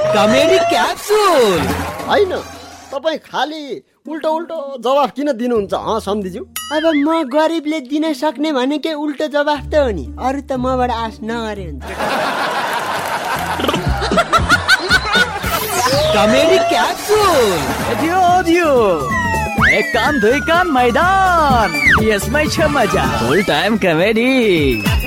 Comedy capsule. होइन, तपाईँ खालि उल्टो उल्टो जवाफ किन दिनुहुन्छ सम्धिज्यू? अब म गरिबले दिन सक्ने भनेकै उल्टो जवाफ त हो नि, अरू त मबाट आश नगरे हुन्छ। Comedy capsule. एक कान दुई कान मैदान, यसमै छ मजा। फुल टाइम कमेडी।